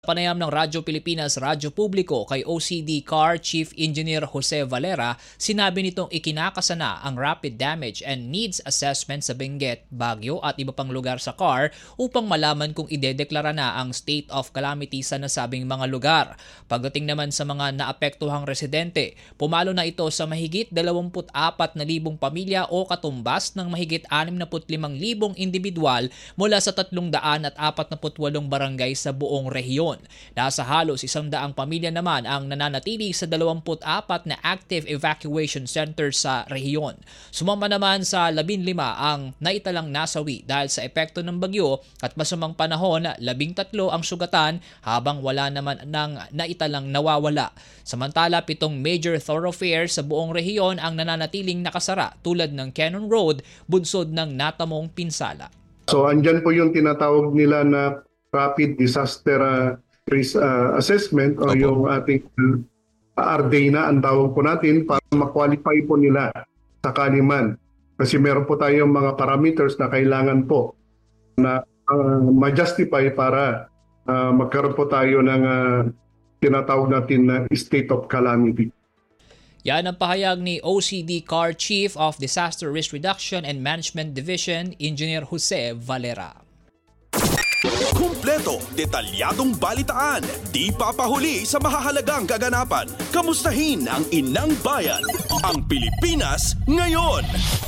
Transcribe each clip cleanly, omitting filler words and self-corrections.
Panayam ng Radyo Pilipinas, Radyo Publiko kay OCD CAR Chief Engineer Jose Valera, sinabi nitong ikinakasana ang rapid damage and needs assessment sa Benguet, Baguio at iba pang lugar sa CAR upang malaman kung idedeklara na ang state of calamity sa nasabing mga lugar. Pagdating naman sa mga naapektuhang residente, pumalo na ito sa mahigit 24,000 pamilya o katumbas ng mahigit 65,000 individual mula sa 348 barangay sa buong rehiyon. Nasa halos 100 pamilya naman ang nananatili sa 24 na active evacuation centers sa rehiyon. Sumama naman sa 15 ang naitalang nasawi dahil sa epekto ng bagyo at masamang panahon, 13 ang sugatan habang wala naman ng naitalang nawawala. Samantala, 7 major thoroughfares sa buong rehiyon ang nananatiling nakasara tulad ng Cannon Road, bunsod ng natamong pinsala. So andyan po yung tinatawag nila na Rapid Disaster Risk Assessment o yung ating RDNA ang tawag po natin para ma-qualify po nila sakali man. Kasi meron po tayong mga parameters na kailangan po na ma-justify para magkaroon po tayo ng tinatawag natin na state of calamity. Yan ang pahayag ni OCD CAR Chief of Disaster Risk Reduction and Management Division, Engineer Jose Valera. Kumpleto, detalyadong balitaan, di papahuli sa mahahalagang kaganapan. Kamustahin ang inang bayan, ang Pilipinas ngayon.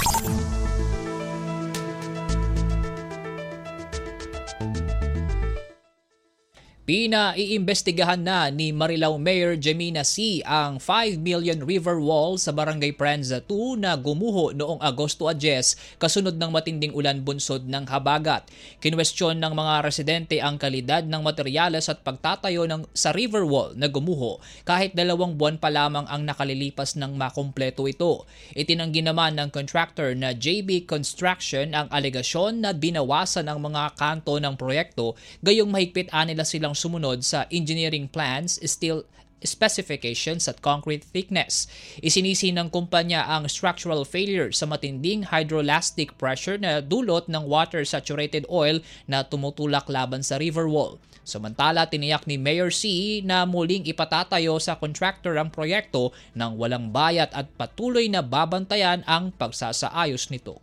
Pinaiimbestigahan na ni Marilao Mayor Jemina C. ang 5 million river wall sa Barangay Prensa 2 na gumuho noong Agosto 10 kasunod ng matinding ulan bunsod ng habagat. Kinwestiyon ng mga residente ang kalidad ng materyales at pagtatayo sa river wall na gumuho kahit 2 buwan pa lamang ang nakalilipas ng makumpleto ito. Itinanggi naman ng contractor na JB Construction ang alegasyon na binawasan ang mga kanto ng proyekto gayong mahigpit nila silang sumunod sa engineering plans, steel specifications at concrete thickness. Isinisi ng kumpanya ang structural failure sa matinding hydroelastic pressure na dulot ng water-saturated oil na tumutulak laban sa river wall. Samantala, tiniyak ni Mayor C na muling ipatatayo sa contractor ang proyekto ng walang bayad at patuloy na babantayan ang pagsasaayos nito.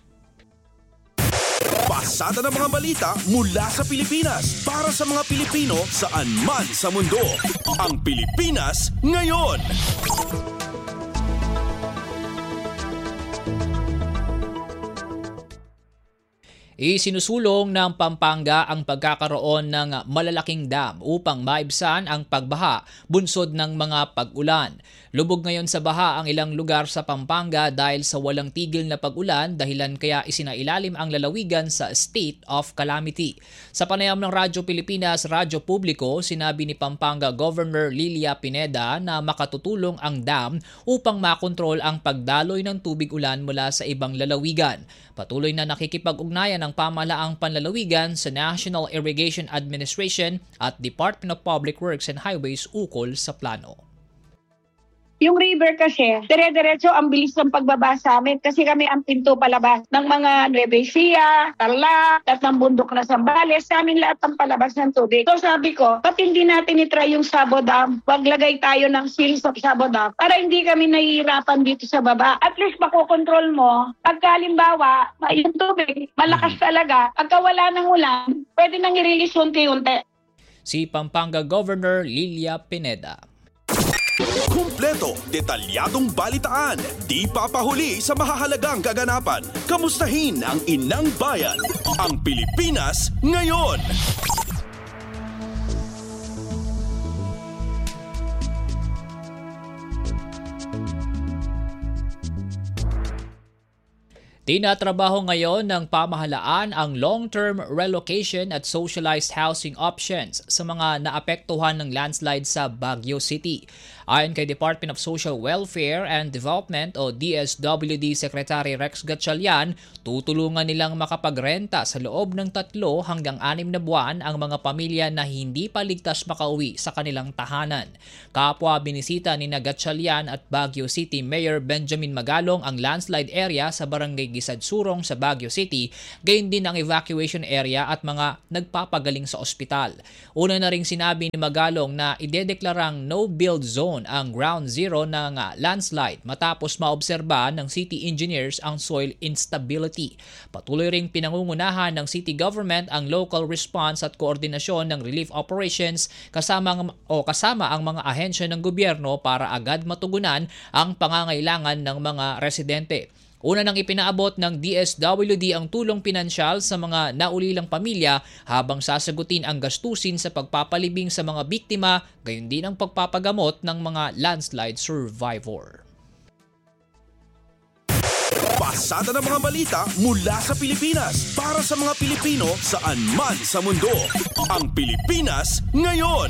Pasada ng mga balita mula sa Pilipinas para sa mga Pilipino saan man sa mundo. Ang Pilipinas ngayon. Isinusulong ng Pampanga ang pagkakaroon ng malalaking dam upang maibsan ang pagbaha bunsod ng mga pag-ulan. Lubog ngayon sa baha ang ilang lugar sa Pampanga dahil sa walang tigil na pag-ulan, dahilan kaya isinailalim ang lalawigan sa state of calamity. Sa panayam ng Radyo Pilipinas, Radyo Publiko, sinabi ni Pampanga Governor Lilia Pineda na makatutulong ang dam upang makontrol ang pagdaloy ng tubig ulan mula sa ibang lalawigan. Patuloy na nakikipag-ugnayan ng pamahalaang panlalawigan sa National Irrigation Administration at Department of Public Works and Highways ukol sa plano. Yung river kasi, dire-diretso ang bilis ng pagbaba sa amin kasi kami ang pinto palabas ng mga Nueva Ecija, Tarlac, at ng bundok na Zambales. Sa amin lahat ang palabas ng tubig. So sabi ko, ba't hindi natin itry yung Sabo Dam? Waglagay tayo ng series of Sabo Dam para hindi kami nahihirapan dito sa baba. At least makokontrol mo. Pagka halimbawa, yung tubig, malakas talaga. Pagka wala ng ulan, pwede nang i-release unti-unti. Si Pampanga Governor Lilia Pineda. Kumpleto, detalyadong balitaan, di papahuli sa mahahalagang kaganapan. Kamustahin ang inang bayan, ang Pilipinas ngayon. Tinatrabaho ngayon ng pamahalaan ang long-term relocation at socialized housing options sa mga naapektuhan ng landslide sa Baguio City. Ayon kay Department of Social Welfare and Development o DSWD Secretary Rex Gatchalian, tutulungan nilang makapagrenta sa loob ng 3 hanggang 6 na buwan ang mga pamilya na hindi pa ligtas makauwi sa kanilang tahanan. Kapwa binisita ni Gatchalian at Baguio City Mayor Benjamin Magalong ang landslide area sa Barangay nakikisadsurong sa Baguio City, gayon din ang evacuation area at mga nagpapagaling sa ospital. Una na ring sinabi ni Magalong na idedeklarang no-build zone ang ground zero ng landslide matapos maobserba ng city engineers ang soil instability. Patuloy ring pinangungunahan ng city government ang local response at koordinasyon ng relief operations kasama ang mga ahensya ng gobyerno para agad matugunan ang pangangailangan ng mga residente. Una nang ipinaabot ng DSWD ang tulong pinansyal sa mga naulilang pamilya habang sasagutin ang gastusin sa pagpapalibing sa mga biktima, gayon din ang pagpapagamot ng mga landslide survivor. Pasada ng mga balita mula sa Pilipinas para sa mga Pilipino saan man sa mundo. Ang Pilipinas Ngayon.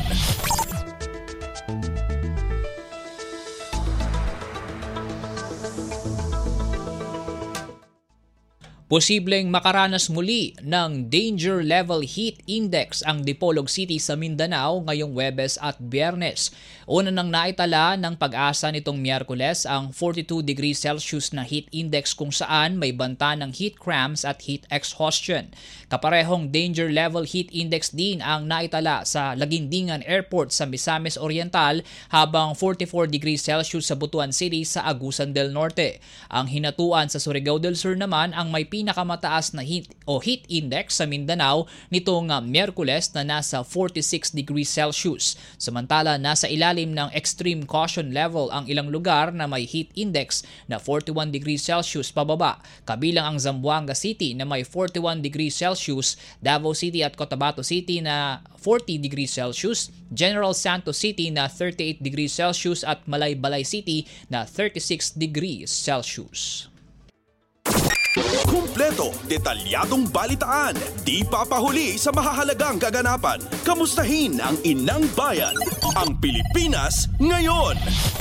Posibleng makaranas muli ng Danger Level Heat Index ang Dipolog City sa Mindanao ngayong Huwebes at Biyernes. Una nang naitala ng Pag-asa nitong Miyerkules ang 42 degrees Celsius na heat index kung saan may banta ng heat cramps at heat exhaustion. Kaparehong Danger Level Heat Index din ang naitala sa Laguindingan Airport sa Misamis Oriental habang 44 degrees Celsius sa Butuan City sa Agusan del Norte. Ang hinatuan sa Surigao del Sur naman ang may pinakamataas na heat index sa Mindanao nitong Miyerkules na nasa 46 degrees Celsius. Samantala, nasa ilalim ng extreme caution level ang ilang lugar na may heat index na 41 degrees Celsius pababa, kabilang ang Zamboanga City na may 41 degrees Celsius, Davao City at Cotabato City na 40 degrees Celsius, General Santos City na 38 degrees Celsius at Malaybalay City na 36 degrees Celsius. Kumpleto, detalyadong balitaan, di papahuli sa mahahalagang kaganapan. Kamustahin ang inang bayan, ang Pilipinas Ngayon.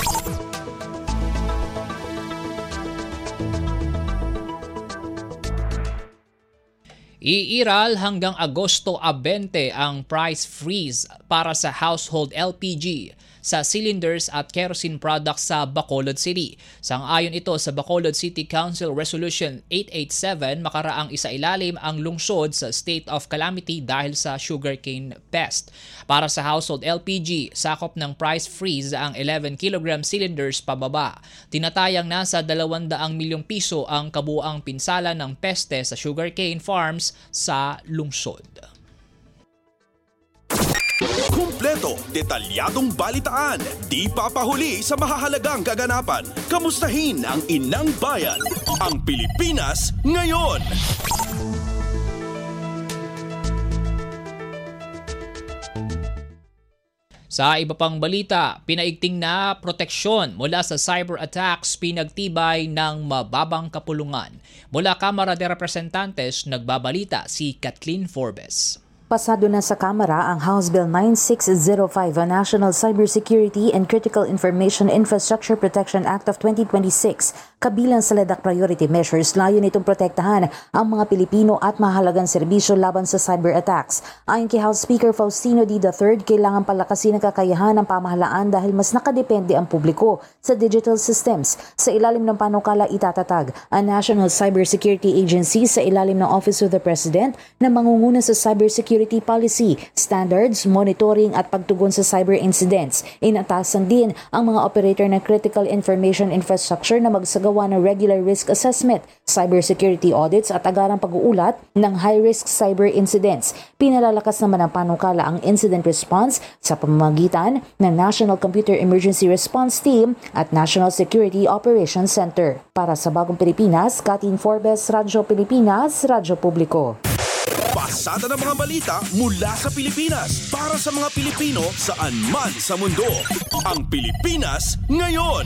Iiral hanggang Agosto 20 ang price freeze para sa household LPG sa cylinders at kerosene products sa Bacolod City. Sang-ayon ito sa Bacolod City Council Resolution 887, makaraang isailalim ang lungsod sa state of calamity dahil sa sugarcane pest. Para sa household LPG, sakop ng price freeze ang 11 kg cylinders pababa. Tinatayang nasa 200 milyong piso ang kabuuang pinsala ng peste sa sugarcane farms sa lungsod. Kumpleto, detalyadong balitaan, di papahuli sa mahahalagang kaganapan. Kamustahin ang inang bayan, ang Pilipinas Ngayon. Sa iba pang balita, pinaigting na proteksyon mula sa cyber attacks pinagtibay ng mababang kapulungan. Mula Kamara de Representantes, nagbabalita si Kathleen Forbes. Pasado na sa Kamara ang House Bill 9605 o National Cybersecurity and Critical Information Infrastructure Protection Act of 2026. Kabilang sa LEDAC priority measures, layo nitong protektahan ang mga Pilipino at mahalagang serbisyo laban sa cyber attacks. Ayon kay House Speaker Faustino D. III, kailangan palakasin ang kakayahan ng pamahalaan dahil mas nakadepende ang publiko sa digital systems. Sa ilalim ng panukala itatatag ang National Cybersecurity Agency sa ilalim ng Office of the President na mangunguna sa cybersecurity policy, standards, monitoring at pagtugon sa cyber incidents. Inatasan din ang mga operator ng critical information infrastructure na magsagawa ng regular risk assessment, cybersecurity audits at agarang pag-uulat ng high-risk cyber incidents. Pinalalakas naman ang panukala ang incident response sa pamamagitan ng National Computer Emergency Response Team at National Security Operations Center. Para sa Bagong Pilipinas, Kathleen Forbes, Radyo Pilipinas, Radyo Publiko. Pasada ng mga balita mula sa Pilipinas para sa mga Pilipino saan man sa mundo. Ang Pilipinas Ngayon.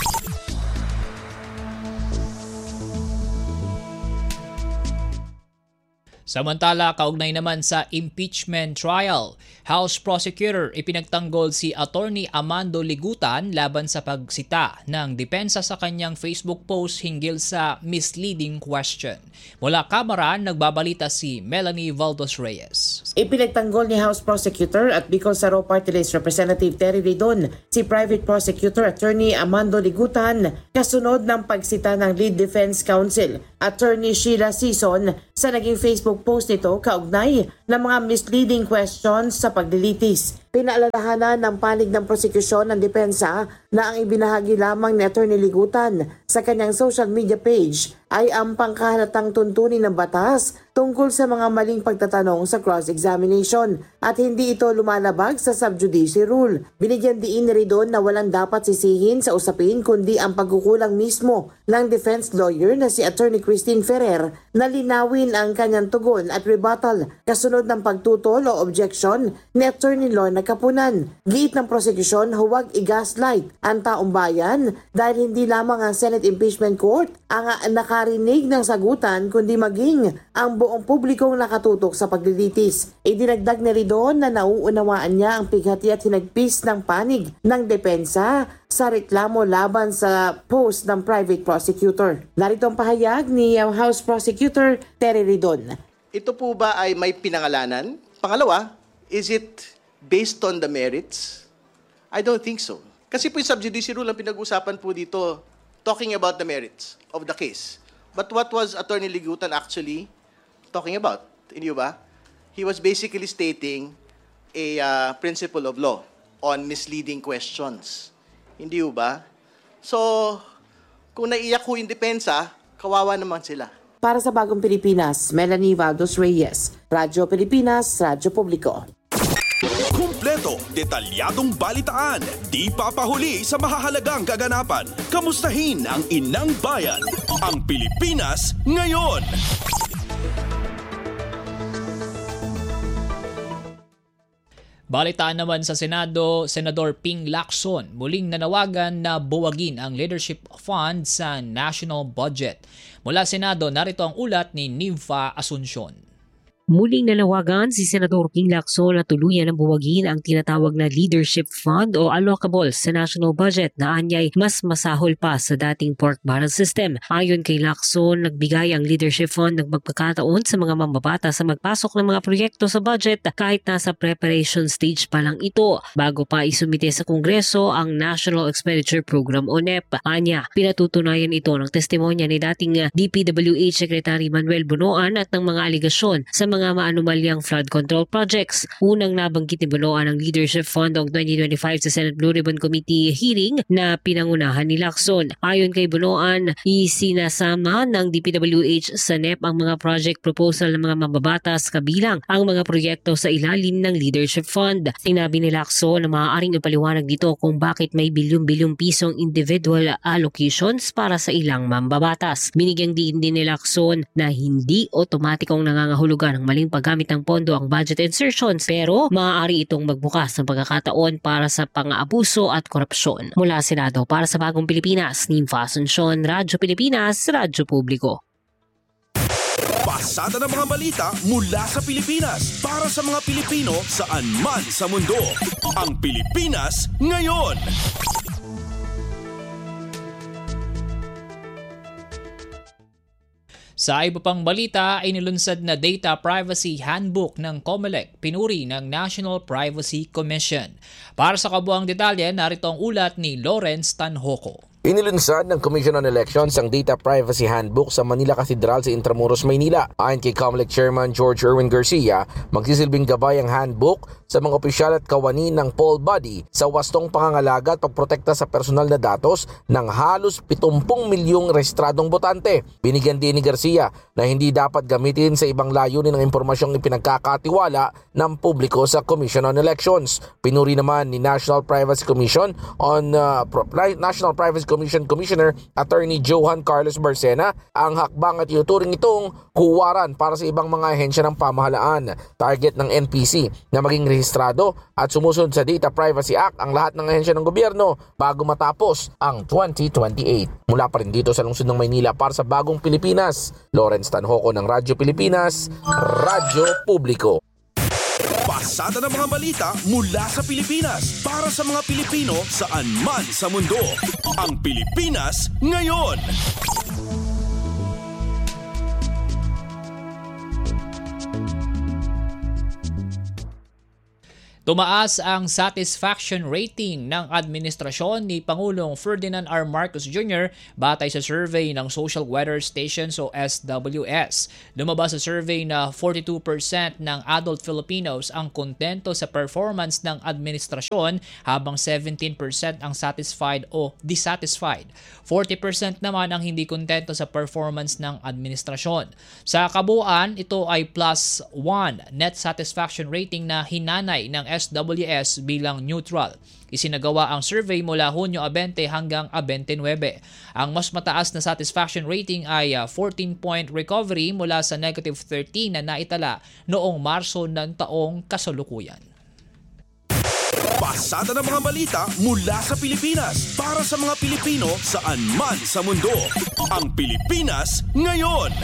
Samantala, kaugnay naman sa impeachment trial, House Prosecutor ipinagtanggol si Attorney Amando Ligutan laban sa pagsita ng depensa sa kanyang Facebook post hinggil sa misleading question. Mula Kamara, nagbabalita si Melanie Valdos Reyes. Ipinagtanggol ni House Prosecutor at Bicol Saro Party List Representative Terry Ridon si Private Prosecutor Attorney Amando Ligutan kasunod ng pagsita ng Lead Defense Counsel Attorney Sheila Sison sa naging Facebook post nito kaugnay ng mga misleading questions sa paglilitis. Pinaalalahanan ng panig ng prosekusyon ng depensa na ang ibinahagi lamang ni Attorney Ligutan sa kanyang social media page ay ang pangkahalatang tuntunin ng batas tungkol sa mga maling pagtatanong sa cross-examination at hindi ito lumalabag sa sub judice rule. Binigyan diin ni Ridon na walang dapat sisihin sa usapin kundi ang pagkukulang mismo ng defense lawyer na si Attorney Christine Ferrer na linawin ang kanyang tugon at rebuttal kasunod ng pagtutol o objection ni Attorney Lorna Kapunan. Giit ng prosekusyon, huwag i-gaslight ang taong bayan dahil hindi lamang ang Senate Impeachment Court ang nakarinig ng sagutan kundi maging ang buong publikong nakatutok sa paglilitis. Idinagdag ni Ridon na nauunawaan niya ang pighati at hinagpis ng panig ng depensa sa reklamo laban sa post ng private prosecutor. Narito ang pahayag ni House Prosecutor Terry Ridon. Ito po ba ay may pinangalanan? Pangalawa, is it based on the merits? I don't think so. Kasi po yung sub judice rule ang pinag-usapan po dito, talking about the merits of the case. But what was Attorney Ligutan actually talking about? Hindi ba? He was basically stating a principle of law on misleading questions. Hindi ba? So, kung naiyak ho yung depensa, kawawa naman sila. Para sa Bagong Pilipinas, Melanie Valdos Reyes, Radyo Pilipinas, Radyo Publiko. Kumpleto, detalyadong balitaan, di papahuli sa mahahalagang kaganapan. Kamustahin ang Inang Bayan, ang Pilipinas ngayon. Balitaan naman sa Senado, Senador Ping Lacson muling nanawagan na buwagin ang leadership fund sa national budget. Mula Senado, narito ang ulat ni Nympha Asuncion. Muling nanawagan si Senador Ping Lacson na tuluyan ng buwagin ang tinatawag na Leadership Fund o allocable sa national budget na anyay mas masahol pa sa dating pork barrel system. Ayon kay Lacson, nagbigay ang Leadership Fund ng magpagkataon sa mga mamabata sa magpasok ng mga proyekto sa budget kahit nasa preparation stage pa lang ito bago pa isumite sa Kongreso ang National Expenditure Program o NEP. Anya, pinatutunayan ito ng testimonya ni dating DPWH Secretary Manuel Bunoan at ng mga aligasyon sa mga maanumalyang flood control projects. Unang nabanggit ni Bunoan ang Leadership Fund noong 2025 sa Senate Blue Ribbon Committee hearing na pinangunahan ni Lacson. Ayon kay Bunoan, isinasama ng DPWH sa NEP ang mga project proposal ng mga mababatas kabilang ang mga proyekto sa ilalim ng Leadership Fund. Sinabi ni Lacson na maaaring ipaliwanag dito kung bakit may bilyong-bilyong pisong individual allocations para sa ilang mambabatas. Binigyang diin din ni Lacson na hindi otomatikong nangangahulugan ng maling paggamit ng pondo ang budget insertions pero maaari itong magbukas ng pagkakataon para sa pang-aabuso at korupsyon. Mula Senado para sa Bagong Pilipinas, Nympha Asuncion, Radyo Pilipinas, Radyo Publiko. Pasada ng mga balita mula sa Pilipinas para sa mga Pilipino saan man sa mundo. Ang Pilipinas ngayon. Sa iba pang balita ay nilunsad na Data Privacy Handbook ng COMELEC, pinuri ng National Privacy Commission. Para sa kabuang detalye, narito ang ulat ni Lawrence Tanhoco. Inilunsad ng Commission on Elections ang Data Privacy Handbook sa Manila Cathedral sa Intramuros, Maynila. Ayon kay COMELEC Chairman George Erwin Garcia, magsisilbing gabay ang handbook sa mga opisyal at kawani ng poll body sa wastong pangangalaga at pagprotekta sa personal na datos ng halos 70 milyong rehistradong botante. Binigyan din ni Garcia na hindi dapat gamitin sa ibang layunin ng impormasyong ipinagkakatiwala ng publiko sa Commission on Elections. Pinuri naman ni National Privacy Commission Commissioner Attorney Johan Carlos Barcena ang hakbang at ituturing itong huwaran para sa ibang mga ahensya ng pamahalaan. Target ng NPC na maging rehistrado at sumusunod sa Data Privacy Act ang lahat ng ahensya ng gobyerno bago matapos ang 2028. Mula pa rin dito sa lungsod ng Maynila para sa Bagong Pilipinas, Lawrence Tanhoco ng Radyo Pilipinas, Radyo Publiko. Pasada ng mga balita mula sa Pilipinas para sa mga Pilipino saan man sa mundo. Ang Pilipinas ngayon. Tumaas ang satisfaction rating ng administrasyon ni Pangulong Ferdinand R. Marcos Jr. batay sa survey ng Social Weather Stations o SWS. Lumabas sa survey na 42% ng adult Filipinos ang kontento sa performance ng administrasyon habang 17% ang satisfied o dissatisfied. 40% naman ang hindi kontento sa performance ng administrasyon. Sa kabuuan, ito ay +1 net satisfaction rating na hinanay ng SWS bilang neutral. Isinagawa ang survey mula Hunyo 20 hanggang 29. Ang mas mataas na satisfaction rating ay 14-point recovery mula sa -13 na naitala noong Marso ng taong kasalukuyan. Pasada ng mga balita mula sa Pilipinas para sa mga Pilipino saan man sa mundo. Ang Pilipinas Ngayon.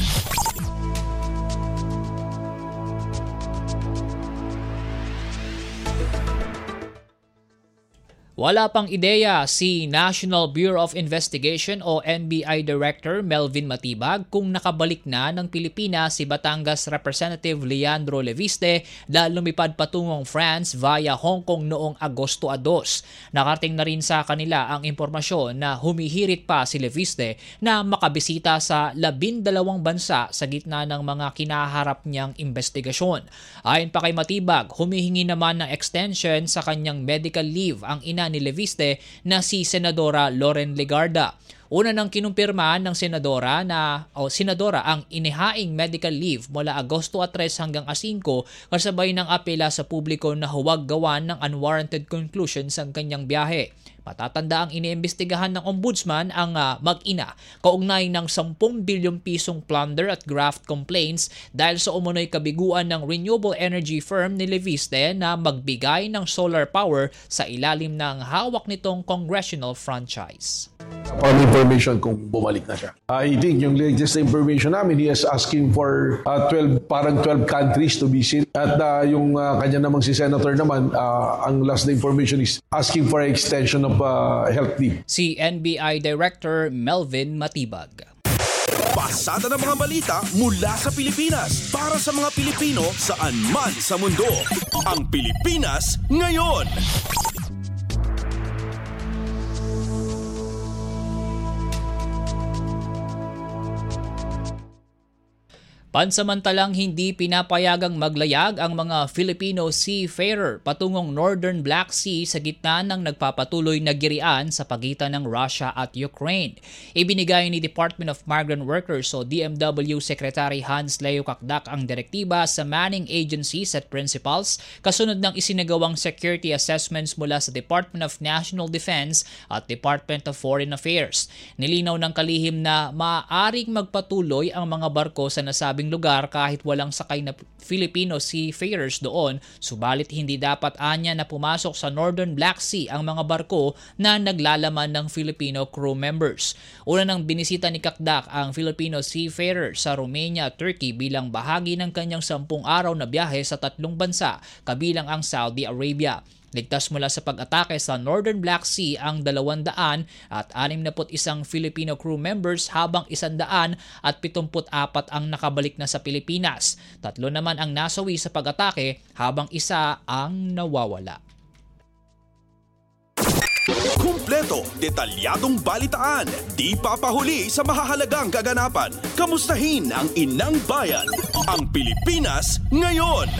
Wala pang ideya si National Bureau of Investigation o NBI Director Melvin Matibag kung nakabalik na ng Pilipinas si Batangas Representative Leandro Leviste dahil lumipad patungong France via Hong Kong noong Agosto 2. Nakarating na rin sa kanila ang impormasyon na humihirit pa si Leviste na makabisita sa 12 bansa sa gitna ng mga kinaharap niyang investigasyon. Ayon pa kay Matibag, humihingi naman ng extension sa kanyang medical leave ang ina ni Leviste na si Senadora Loren Legarda. Una nang kinumpirma ng senadora ang inihaing medical leave mula Agosto 3 hanggang 5 kasabay ng apela sa publiko na huwag gawan ng unwarranted conclusions ang kanyang biyahe. Matatanda ang iniimbestigahan ng ombudsman ang mag-ina kaugnay ng 10 bilyong pisong plunder at graft complaints dahil sa umunoy kabiguan ng renewable energy firm ni Leviste na magbigay ng solar power sa ilalim ng hawak nitong congressional franchise. On information kung bumalik na siya. I think yung latest information namin, he is asking for 12 countries to visit. At yung kanya namang si Senator naman, ang last na information is asking for extension of health leave. Si NBI Director Melvin Matibag. Pasada ng mga balita mula sa Pilipinas para sa mga Pilipino saan man sa mundo. Ang Pilipinas Ngayon. Pansamantalang hindi pinapayagang maglayag ang mga Filipino seafarer patungong Northern Black Sea sa gitna ng nagpapatuloy na girian sa pagitan ng Russia at Ukraine. Ibinigay ni Department of Migrant Workers o DMW Secretary Hans Leo Kakdak ang direktiba sa manning agencies at principals kasunod ng isinagawang security assessments mula sa Department of National Defense at Department of Foreign Affairs. Nilinaw ng kalihim na maaaring magpatuloy ang mga barko sa nasabing lugar kahit walang sakay na Filipino seafarers doon, subalit hindi dapat anya na pumasok sa Northern Black Sea ang mga barko na naglalaman ng Filipino crew members. Una nang binisita ni Kakdak ang Filipino seafarer sa Romania at Turkey bilang bahagi ng kanyang 10 araw na biyahe sa 3 bansa, kabilang ang Saudi Arabia. Ligtas mula sa pag-atake sa Northern Black Sea ang 200 at 61 Filipino crew members habang 174 ang nakabalik na sa Pilipinas. 3 naman ang nasawi sa pag-atake habang 1 ang nawawala. Kumpleto, detalyadong balitaan, di papahuli sa mahahalagang kaganapan. Kamustahin ang inang bayan, ang Pilipinas Ngayon.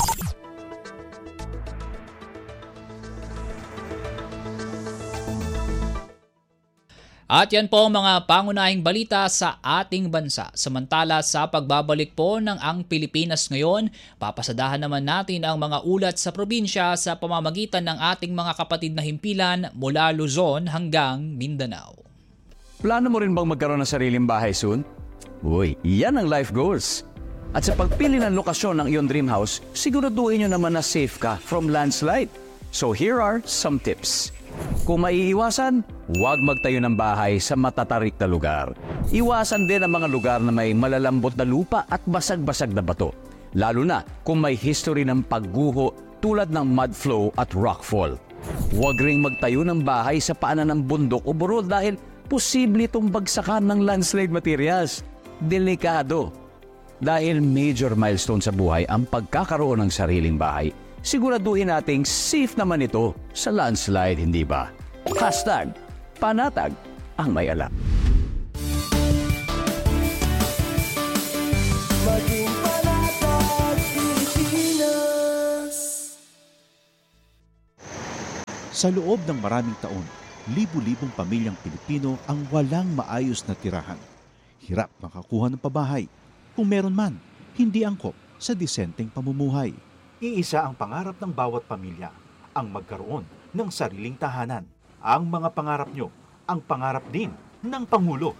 At yan po ang mga pangunahing balita sa ating bansa. Samantala sa pagbabalik po ng Ang Pilipinas Ngayon, papasadahan naman natin ang mga ulat sa probinsya sa pamamagitan ng ating mga kapatid na himpilan mula Luzon hanggang Mindanao. Plano mo rin bang magkaroon ng sariling bahay soon? Uy, yan ang life goals. At sa pagpili ng lokasyon ng iyong dream house, siguraduhin nyo naman na safe ka from landslide. So here are some tips. Kung maiiwasan, huwag magtayo ng bahay sa matatarik na lugar. Iwasan din ang mga lugar na may malalambot na lupa at basag-basag na bato. Lalo na kung may history ng pagguho tulad ng mud flow at rockfall. Huwag ring magtayo ng bahay sa paanan ng bundok o burol dahil posible itong bagsakan ng landslide materials. Delikado. Dahil major milestone sa buhay ang pagkakaroon ng sariling bahay, siguraduhin nating safe naman ito sa landslide, hindi ba? #Panatag ang may alam. Maging panatag, Pilipinas. Sa loob ng maraming taon, libu-libong pamilyang Pilipino ang walang maayos na tirahan. Hirap makakuha ng pabahay. Kung meron man, hindi angkop sa disenteng pamumuhay. Iisa ang pangarap ng bawat pamilya, ang magkaroon ng sariling tahanan. Ang mga pangarap nyo, ang pangarap din ng Pangulo.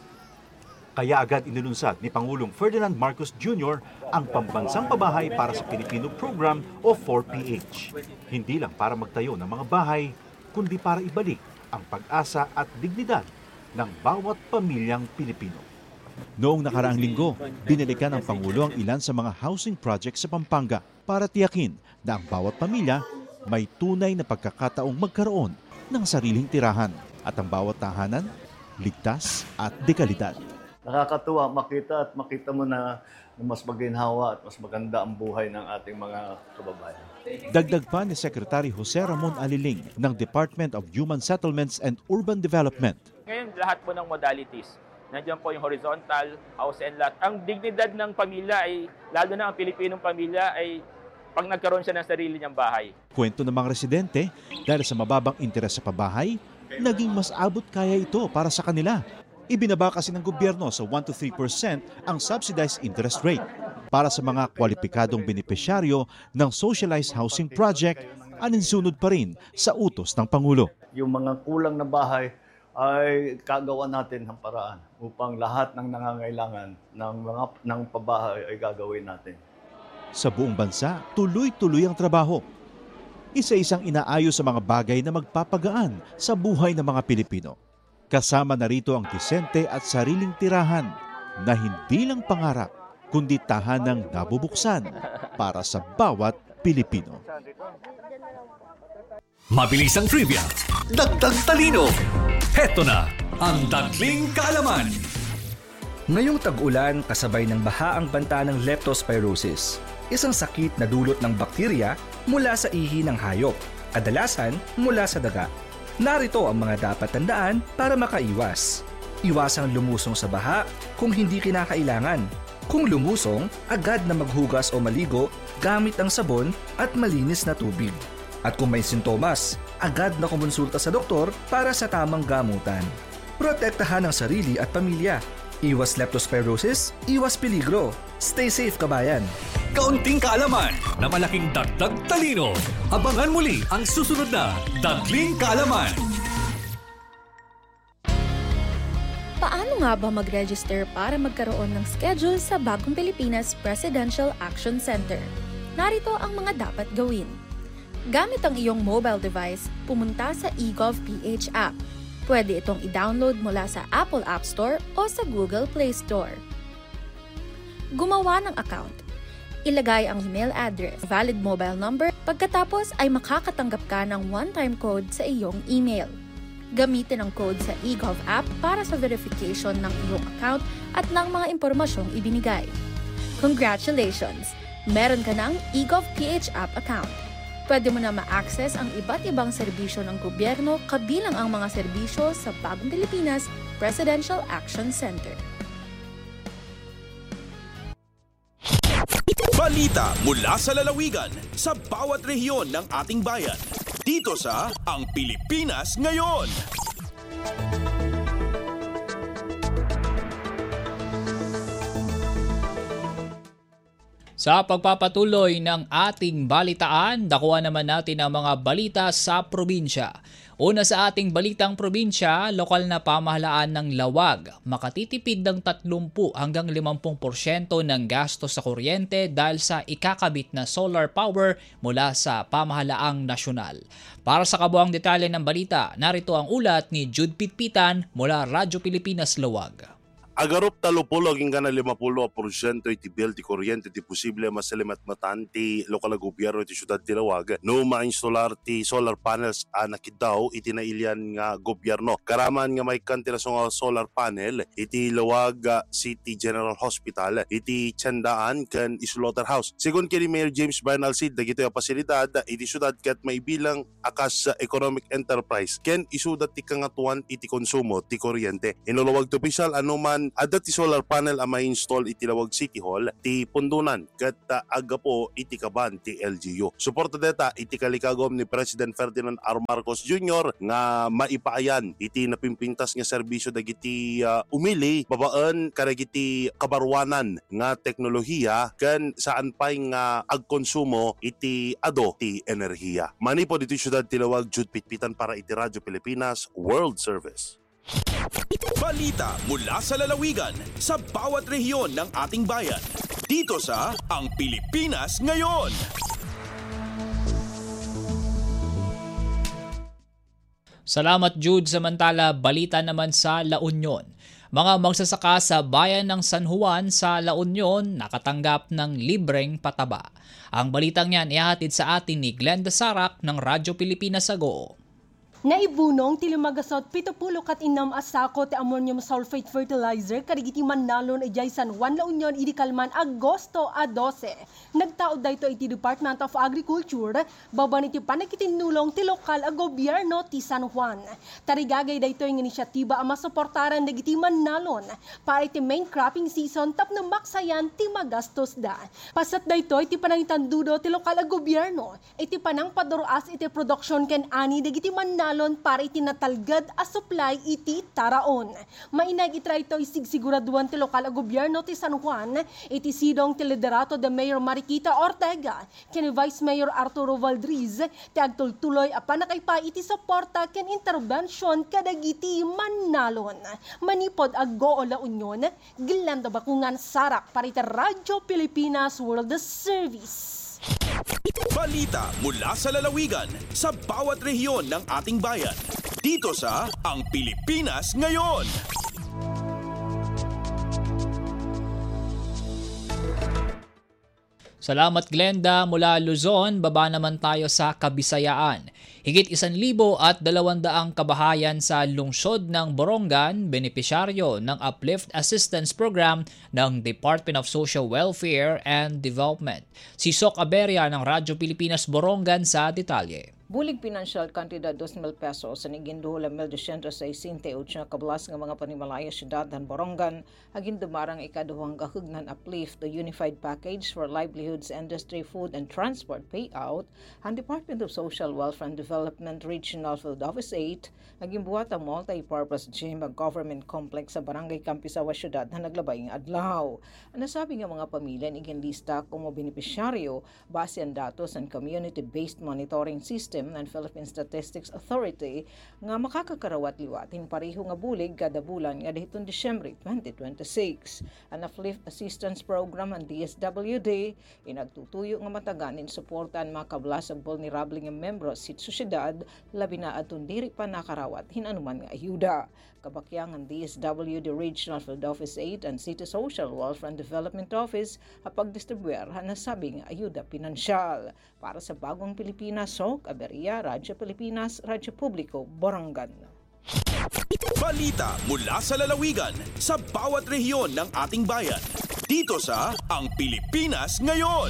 Kaya agad inilunsad ni Pangulong Ferdinand Marcos Jr. ang Pambansang Pabahay para sa Pilipino Program o 4PH. Hindi lang para magtayo ng mga bahay, kundi para ibalik ang pag-asa at dignidad ng bawat pamilyang Pilipino. Noong nakaraang linggo, binalikan ng Pangulo ang ilan sa mga housing projects sa Pampanga para tiyakin na ang bawat pamilya may tunay na pagkakataong magkaroon ng sariling tirahan at ang bawat tahanan ligtas at dekalidad. Nakakatuwa makita mo na mas maginhawa at mas maganda ang buhay ng ating mga kababayan. Dagdag pa ni Secretary Jose Ramon Aliling ng Department of Human Settlements and Urban Development. Ngayon lahat po ng modalities, nandiyan po yung horizontal, house and lot. Ang dignidad ng pamilya ay, lalo na ang Pilipinong pamilya ay pag nagkaroon siya ng sarili niyang bahay. Kwento ng mga residente, dahil sa mababang interes sa pabahay, naging mas abot kaya ito para sa kanila. Ibinaba kasi ng gobyerno sa 1 to 3% ang subsidized interest rate para sa mga kwalipikadong benepisyaryo ng Socialized Housing Project, aninsunod pa rin sa utos ng Pangulo. Yung mga kulang na bahay ay kagawa natin ng paraan upang lahat ng nangangailangan ng pabahay ay gagawin natin. Sa buong bansa, tuloy-tuloy ang trabaho. Isa-isang inaayos sa mga bagay na magpapagaan sa buhay ng mga Pilipino. Kasama na rito ang disente at sariling tirahan na hindi lang pangarap, kundi tahanang nabubuksan para sa bawat Pilipino. Mabilis ang trivia, dagdag talino. Heto na ang Dagling Kaalaman. Ngayong tag-ulan, kasabay ng baha ang banta ng leptospirosis, isang sakit na dulot ng bakterya mula sa ihi ng hayop, kadalasan mula sa daga. Narito ang mga dapat tandaan para makaiwas. Iwasang lumusong sa baha kung hindi kinakailangan. Kung lumusong, agad na maghugas o maligo gamit ang sabon at malinis na tubig. At kung may sintomas, agad na kumonsulta sa doktor para sa tamang gamutan. Protektahan ang sarili at pamilya. Iwas leptospirosis, iwas peligro. Stay safe, kabayan! Kaunting kaalaman na malaking dagdag talino. Abangan muli ang susunod na Dagling Kaalaman. Paano nga ba mag-register para magkaroon ng schedule sa Bagong Pilipinas Presidential Action Center? Narito ang mga dapat gawin. Gamit ang iyong mobile device, pumunta sa eGovPH app. Pwede itong i-download mula sa Apple App Store o sa Google Play Store. Gumawa ng account. Ilagay ang email address, valid mobile number, pagkatapos ay makakatanggap ka ng one-time code sa iyong email. Gamitin ang code sa eGov app para sa verification ng iyong account at ng mga impormasyong ibinigay. Congratulations! Meron ka ng eGovPH app account. Pwede mo na ma-access ang iba't ibang serbisyo ng gobyerno kabilang ang mga serbisyo sa Bagong Pilipinas Presidential Action Center. Balita mula sa lalawigan sa bawat rehiyon ng ating bayan. Dito sa Ang Pilipinas Ngayon. Sa pagpapatuloy ng ating balitaan, dakuha naman natin ang mga balita sa probinsya. Una sa ating balitang probinsya, lokal na pamahalaan ng Lawag makatitipid ng 30 hanggang 50% ng gastos sa kuryente dahil sa ikakabit na solar power mula sa pamahalaang nasyonal. Para sa kabuang detalye ng balita, narito ang ulat ni Jude Pitpitan mula Radyo Pilipinas Lawag. Agarop talupolo aging gana 50% iti bill ti kuryente ti posible masalimat matan ti lokal gobyerno ti syudad ti Lawag no ma-installer ti solar panels nakidaw iti nailian nga gobyerno. Karaman nga may kantilaso nga solar panel iti Lawag City General Hospital iti Tiandaan ken Slaughterhouse. Sigon kini Mayor James Brian Alcid dagito yung pasilidad iti syudad ket may bilang akas economic enterprise ken isudat ti kangatuan iti konsumo ti kuryente. Inulawag ti opisyal anuman adda ti solar panel ang ma-install iti Lawag City Hall ti pundunan ket aga po iti kaban ti LGU. Suporta deta iti kalikagom ni President Ferdinand R. Marcos Jr. nga maipaayan iti napimpintas nga serbisyo dagiti umili babaan karagiti kabarwanan nga teknolohiya ken saan pay nga agkonsumo iti ado ti enerhiya. Manipod iti syudad ti Lawag, Jude Pitpitan para iti Radyo Pilipinas World Service. Balita mula sa lalawigan sa bawat rehiyon ng ating bayan. Dito sa Ang Pilipinas Ngayon. Salamat Jude. Samantala, balita naman sa La Union. Mga magsasaka sa bayan ng San Juan sa La Union nakatanggap ng libreng pataba. Ang balitang yan ihahatid sa atin ni Glenda Sarak ng Radyo Pilipinas Ago. Naibunong ti lumagasot 70 asako ti ammonium sulfate fertilizer karigiti Manalon ijay San Juan La Union idi Kalman Agosto a 12. Nagtaod dayto iti Department of Agriculture baban iti panakitinulong ti lokal a gobyerno ti San Juan. Tarigagay dayto yung inisyatiba a masuportaran dagiti Manalon para iti main cropping season tapno maksayan ti magastos da. Pasat dayto iti panangitandudo ti lokal a gobyerno iti panang paduruas iti production ken ani dagiti Manalon para itinatalgad a supply iti taraon. Mainag itry ito isigsiguraduan ti lokal a gobyerno ti San Juan, iti sidong ti liderato de Mayor Mariquita Ortega, ken Vice Mayor Arturo Valdriz, ti agtultuloy a panakaypa iti suporta ken intervention kadagiti Manalon. Manipod aggo o La Union, Glenda Bakungan Sarak para iti Radyo Pilipinas World Service. Balita mula sa lalawigan sa bawat rehiyon ng ating bayan. Dito sa Ang Pilipinas Ngayon. Salamat Glenda. Mula Luzon, baba naman tayo sa Kabisayaan. Higit 1,200 kabahayan sa lungsod ng Borongan, benepisyaryo ng Uplift Assistance Program ng Department of Social Welfare and Development. Si Sok Aberia ng Radyo Pilipinas Borongan sa detalye. Bulig pinansyal kantidad 2,000 pesos sa niginduhula 1,268 kablas ng mga panimalaya syudad ng Borongan aging dumarang ikaduhang gahugnan Uplift the Unified Package for Livelihoods, Industry, Food and Transport Payout ang Department of Social Welfare and Development Regional Field Office 8 aging buhat ang multi-purpose gym ang government complex sa Barangay Campisawa syudad na naglabay ng adlaw. Ang nasabi ng mga pamilya iging lista kung mga benepisyaryo base ang datos ng community-based monitoring system ng Philippine Statistics Authority nga makakakarawat liwatin pareho nga bulig kada bulan nga dahitong Disyembre 2026. Ang Uplift Assistance Program ang DSWD inagtutuyo nga mataganin suportan mga kablas ang vulnerable nga membro sa sosyedad labi na atong diri pa nakarawat hinanuman nga ayuda. Kabakyang ang DSWD Regional Field Office 8 and City Social Welfare and Development Office pagdistribuer na sabi nga ayuda pinansyal. Para sa Bagong Pilipinas, Sok Aberia, Radyo Pilipinas, Radyo Publiko, Borongan. Balita mula sa lalawigan sa bawat rehiyon ng ating bayan. Dito sa Ang Pilipinas Ngayon.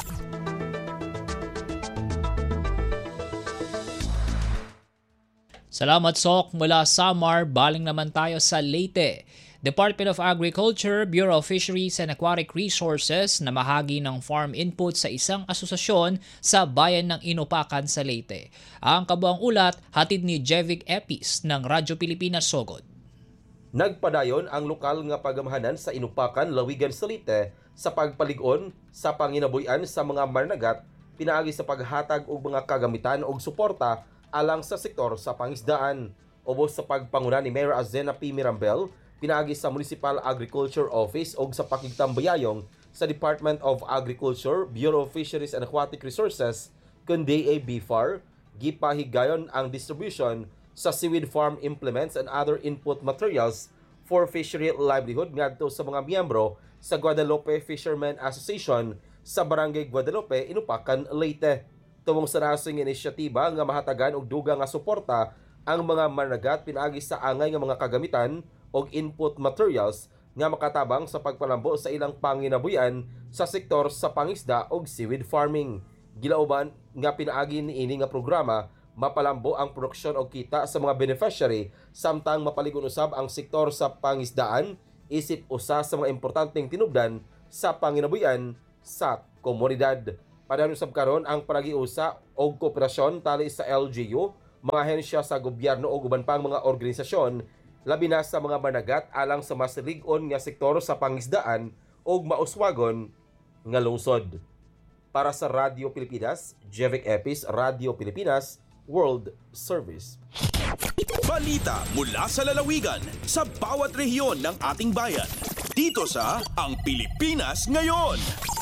Salamat Sok. Mula Samar, baling naman tayo sa Leyte. Department of Agriculture, Bureau of Fisheries and Aquatic Resources na mahagi ng farm input sa isang asosasyon sa bayan ng Inupakan sa Leyte. Ang kabuang ulat, hatid ni Jevic Epis ng Radyo Pilipinas Sogod. Nagpadayon ang lokal nga pagamahanan sa Inupakan, Lawigan sa Leyte sa pagpaligon sa panginabuyan sa mga marnagat pinaagi sa paghatag og mga kagamitan og suporta alang sa sektor sa pangisdaan. Ubos sa pagpanguna ni Mayor Azena P. Mirambel, pinaagi sa Municipal Agriculture Office o sa pakigtambayayong sa Department of Agriculture, Bureau of Fisheries and Aquatic Resources, kundi BFAR, gipahigayon ang distribution sa seaweed farm implements and other input materials for Fishery Livelihood ngadto sa mga miyembro sa Guadalupe Fishermen Association sa Barangay Guadalupe, Inupacan, Leyte. Tumong sa nasong inisyatiba nga mahatagan og dugang nga suporta ang mga managat pinaagi sa angay nga mga kagamitan og input materials nga makatabang sa pagpalambo sa ilang panginabuyan sa sektor sa pangisda og seaweed farming. Gilauban nga pinaagi niini nga programa mapalambo ang produksyon o kita sa mga beneficiary samtang mapaligon usab ang sektor sa pangisdaan isip usa sa mga importanteng tinubdan sa panginabuyan sa komunidad. Padano usab karon ang panagiusa og kooperasyon tali sa LGU, mga ahensya sa gobyerno o uban pang mga organisasyon labi na sa mga managat alang sa mas lig-on nga sektor sa pangisdaan og mauswagon nga lungsod. Para sa Radio Pilipinas, Jevic Epis, Radio Pilipinas World Service. Balita mula sa lalawigan sa bawat rehiyon ng ating bayan. Dito sa Ang Pilipinas Ngayon.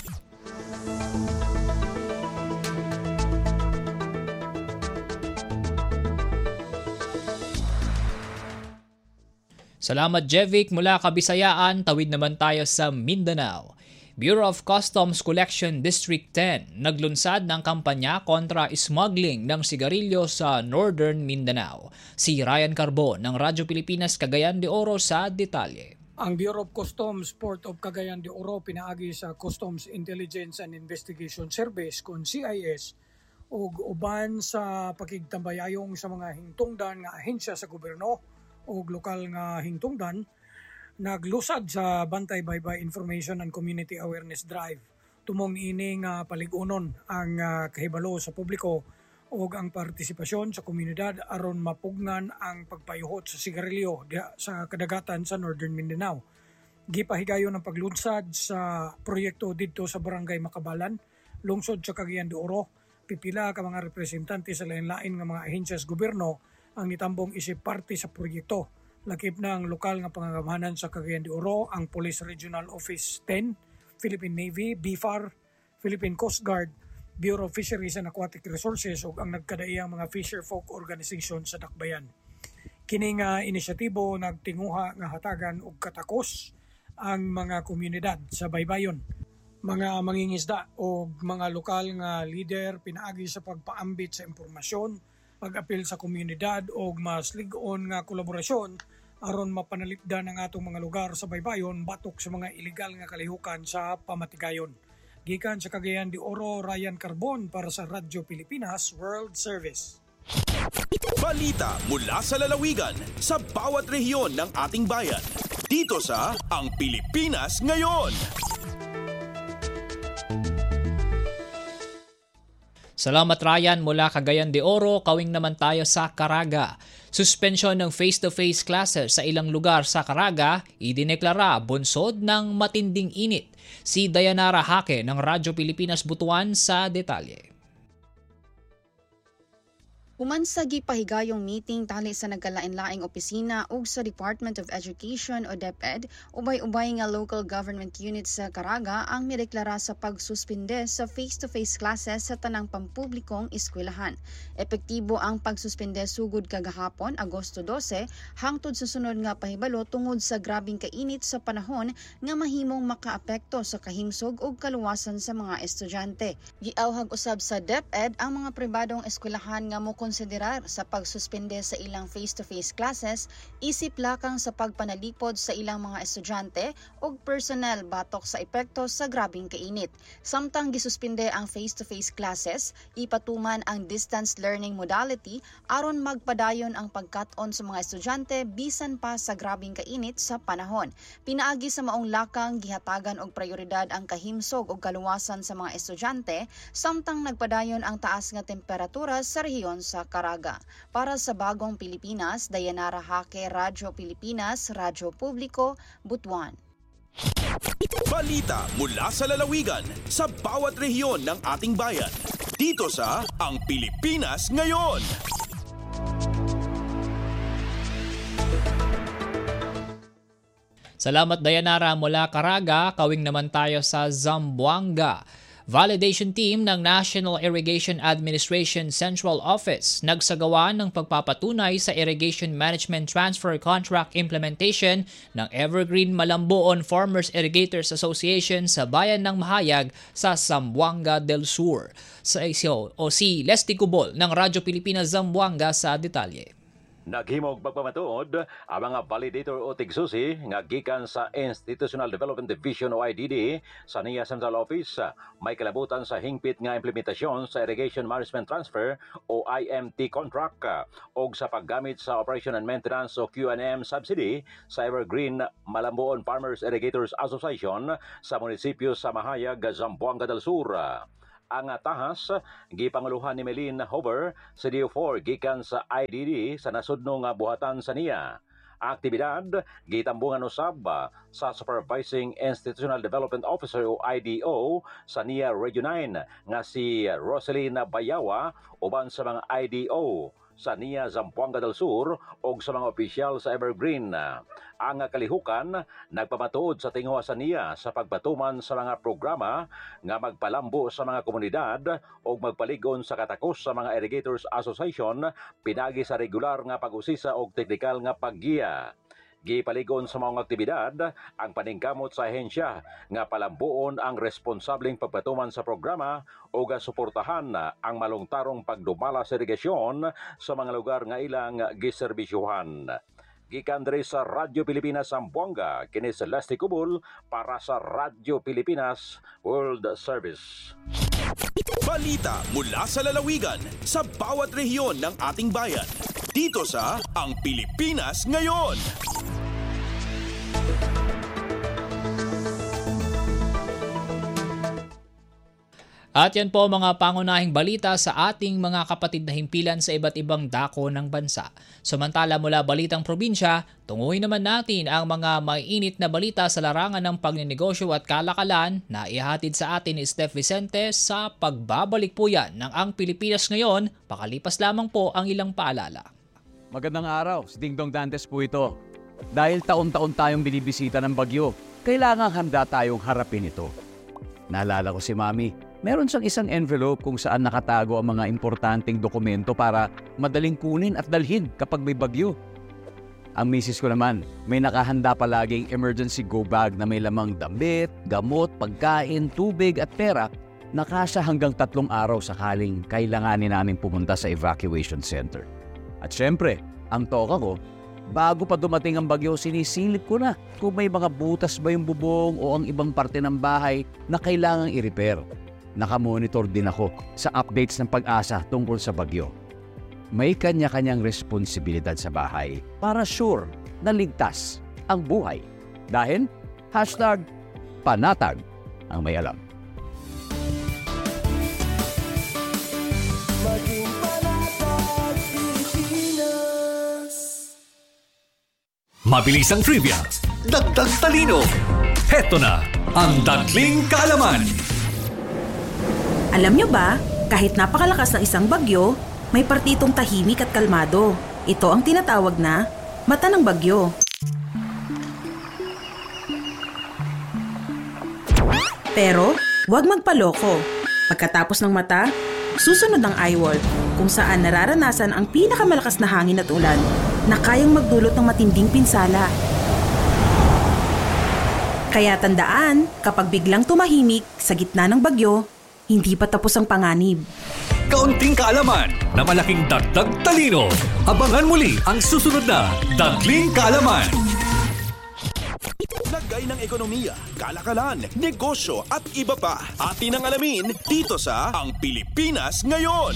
Salamat Jevic mula Kabisayaan, tawid naman tayo sa Mindanao. Bureau of Customs Collection District 10 naglunsad ng kampanya kontra smuggling ng sigarilyo sa Northern Mindanao. Si Ryan Carbon ng Radyo Pilipinas Cagayan de Oro sa detalye. Ang Bureau of Customs Port of Cagayan de Oro pinaagi sa Customs Intelligence and Investigation Service kung CIS ug uban sa pakigtambayayong sa mga hingtungdan nga ahensya sa gobyerno ug lokal nga hingtungdan naglusad sa Bantay Baybay Information and Community Awareness Drive. Tumong ini nga paligunon ang kahibalo sa publiko ug ang partisipasyon sa komunidad aron mapugnan ang pagpayuhot sa sigarilyo sa kadagatan sa Northern Mindanao. Gipahigayon ang paglunsad sa proyekto didto sa Barangay Makabalan, lungsod sa Cagayan de Oro. Pipila ka mga representante sa lain-lain nga mga ahensya sa gobyerno ang nitambong isip parte sa proyekto. Lakip na ang lokal nga pangangamahanan sa Cagayan de Oro, ang Police Regional Office 10, Philippine Navy, BFAR, Philippine Coast Guard, Bureau of Fisheries and Aquatic Resources ug ang nagkadaiyang mga fisher folk organization sa Dakbayan. Kini nga inisyatibo nagtinguha nga hatagan og katakos ang mga komunidad sa baybayon. Mga mangingisda o mga lokal nga leader pinaagi sa pagpaambit sa impormasyon, pag-apil sa komunidad o mas lig-on nga kolaborasyon aron mapanalipdan ang atong mga lugar sa baybayon batok sa mga illegal nga kalihukan sa pamatigayon. Gikan sa Cagayan de Oro, Ryan Carbon para sa Radyo Pilipinas World Service. Balita mula sa lalawigan sa bawat rehiyon ng ating bayan. Dito sa Ang Pilipinas Ngayon. Salamat Ryan mula Cagayan de Oro, kawing naman tayo sa Caraga. Suspensyon ng face-to-face classes sa ilang lugar sa Caraga, idineklara bunsod ng matinding init. Si Dayanara Hake ng Radyo Pilipinas Butuan sa detalye. Human sa gipahigayong meeting tali sa nagkalain-laing opisina ug sa Department of Education o DepEd, ubay-ubay nga local government units sa Caraga ang mideklara sa pagsuspinde sa face-to-face classes sa tanang pampublikong eskwelahan. Epektibo ang pagsuspinde sugod kagahapon, Agosto 12, hangtod sa sunod nga pahibalo tungod sa grabing kainit sa panahon nga mahimong makaapekto sa kahimsog ug kaluwasan sa mga estudyante. Giawhag usab sa DepEd ang mga pribadong eskwelahan nga konsiderar sa pagsuspende sa ilang face-to-face classes, isip lakang sa pagpanalipod sa ilang mga estudyante o personnel batok sa epekto sa grabing kainit. Samtang gisuspende ang face-to-face classes, ipatuman ang distance learning modality aron magpadayon ang pagkat-on sa mga estudyante bisan pa sa grabing kainit sa panahon. Pinaagi sa maong lakang gihatagan og prioridad ang kahimsog ug kaluwasan sa mga estudyante, samtang nagpadayon ang taas nga temperatura sa rehiyon sa Caraga. Para sa Bagong Pilipinas, Dayanara Hake, Radyo Pilipinas, Radyo Publiko, Butuan. Balita mula sa lalawigan sa bawat rehiyon ng ating bayan. Dito sa Ang Pilipinas Ngayon. Salamat Dayanara mula Caraga, kawing naman tayo sa Zamboanga. Validation team ng National Irrigation Administration Central Office nagsagawa ng pagpapatunay sa Irrigation Management Transfer Contract Implementation ng Evergreen Malamboon Farmers Irrigators Association sa bayan ng Mahayag sa Zamboanga del Sur. Si Leslie Cubol ng Radyo Pilipinas Zamboanga sa detalye. Naghimog pagpamatuod ang mga validator o tigsusi nga gikan sa Institutional Development Division o IDD sa NIA Central Office. May kalabutan sa hingpit nga implementasyon sa Irrigation Management Transfer o IMT contract o sa paggamit sa Operation and Maintenance o QNM subsidy sa Evergreen Malamboon Farmers Irrigators Association sa munisipyo sa Mahayag, Zamboanga del Sur. Ang tahas gipanguluhan ni Melin Hover sa DO4 gikan sa IDD sa nasudno nga buhatan sa niya. Aktibidad gitambungan usab sa Supervising Institutional Development Officer o IDO sa NIA Region 9 nga si Roselina Bayawa uban sa mga IDO sa NIA Zamboanga del Sur o sa mga opisyal sa Evergreen. Ang kalihukan nagpamatuod sa tinguha sa NIA sa pagpatuman sa mga programa nga magpalambo sa mga komunidad o magpaligon sa katakos sa mga Irrigators Association pinagi sa regular nga pag-usisa o teknikal nga paggiya. Gipaligon sa mga aktibidad ang paningkamot sa ahensya nga palambuon ang responsableng pagpatuman sa programa o suportahan ang malungtarong pagdumala sa irigasyon sa mga lugar nga ilang giserbisyuhan. Gikan diri sa Radyo Pilipinas Zamboanga, kini si Leslie Cubol para sa Radyo Pilipinas World Service. Balita mula sa lalawigan sa bawat rehiyon ng ating bayan. Dito sa Ang Pilipinas Ngayon. At yan po mga pangunahing balita sa ating mga kapatid na himpilan sa iba't ibang dako ng bansa. Samantala mula balitang probinsya, tunguhin naman natin ang mga maiinit na balita sa larangan ng pagninegosyo at kalakalan na ihatid sa atin ni Steph Vicente sa pagbabalik po yan ng Ang Pilipinas Ngayon. Pakalipas lamang po ang ilang paalala. Magandang araw, si Dingdong Dantes po ito. Dahil taon-taon tayong binibisita ng bagyo, kailangang handa tayong harapin ito. Naalala ko si Mami, meron siyang isang envelope kung saan nakatago ang mga importanteng dokumento para madaling kunin at dalhin kapag may bagyo. Ang misis ko naman, may nakahanda palaging emergency go bag na may lamang damit, gamot, pagkain, tubig at pera na kasya hanggang 3 araw sakaling kailanganin namin pumunta sa evacuation center. At syempre, ang toka ko, bago pa dumating ang bagyo, sinisilip ko na kung may mga butas ba yung bubong o ang ibang parte ng bahay na kailangang i-repair. Nakamonitor din ako sa updates ng Pag-asa tungkol sa bagyo. May kanya-kanyang responsibilidad sa bahay para sure na ligtas ang buhay. Dahil #panatag ang may alam. Maging panatag Pilipinas. Mabilis ang trivia, dagdag talino. Heto na ang Dagling Kaalaman. Alam nyo ba, kahit napakalakas ng isang bagyo, may partitong tahimik at kalmado. Ito ang tinatawag na mata ng bagyo. Pero, huwag magpaloko. Pagkatapos ng mata, susunod ang eyewall, kung saan nararanasan ang pinakamalakas na hangin at ulan na kayang magdulot ng matinding pinsala. Kaya tandaan, kapag biglang tumahimik sa gitna ng bagyo, hindi pa tapos ang panganib. Kaunting kaalaman na malaking dagdag talino. Abangan muli ang susunod na Dagling Kaalaman. Lagay ng ekonomiya, kalakalan, negosyo at iba pa. Atin ang alamin dito sa Ang Pilipinas Ngayon.